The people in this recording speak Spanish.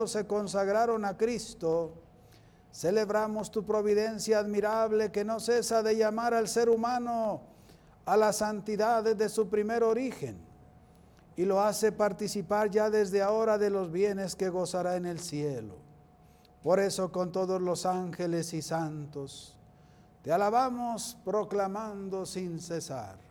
se consagraron a Cristo, celebramos tu providencia admirable que no cesa de llamar al ser humano a la santidad desde su primer origen y lo hace participar ya desde ahora de los bienes que gozará en el cielo. Por eso con todos los ángeles y santos te alabamos proclamando sin cesar.